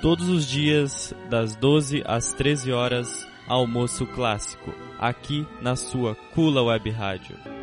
Todos os dias, das 12 às 13 horas, almoço clássico, aqui na sua Kula Web Rádio.